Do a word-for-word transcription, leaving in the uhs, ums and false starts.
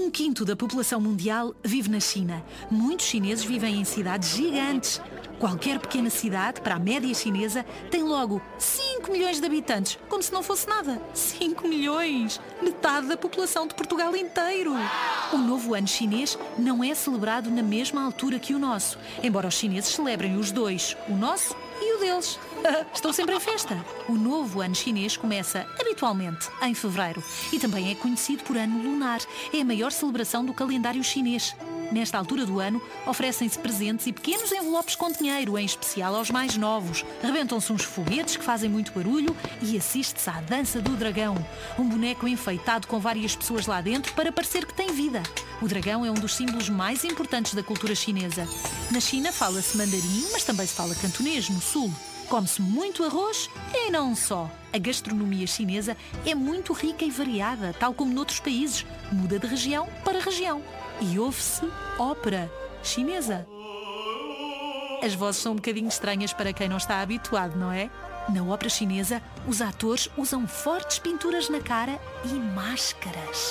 Um quinto da população mundial vive na China. Muitos chineses vivem em cidades gigantes. Qualquer pequena cidade, para a média chinesa, tem logo cinco milhões de habitantes, como se não fosse nada. cinco milhões! Metade da população de Portugal inteiro! O novo ano chinês não é celebrado na mesma altura que o nosso, embora os chineses celebrem os dois, o nosso e o deles. Estão sempre em festa. O novo ano chinês começa, habitualmente, em fevereiro e também é conhecido por ano lunar. É a maior celebração do calendário chinês. Nesta altura do ano, oferecem-se presentes e pequenos envelopes com dinheiro, em especial aos mais novos. Rebentam-se uns foguetes que fazem muito barulho e assiste-se à dança do dragão. Um boneco enfeitado com várias pessoas lá dentro para parecer que tem vida. O dragão é um dos símbolos mais importantes da cultura chinesa. Na China fala-se mandarim, mas também se fala cantonês, no sul. Come-se muito arroz e não só. A gastronomia chinesa é muito rica e variada, tal como noutros países. Muda de região para região. E ouve-se ópera chinesa. As vozes são um bocadinho estranhas para quem não está habituado, não é? Na ópera chinesa, os atores usam fortes pinturas na cara e máscaras.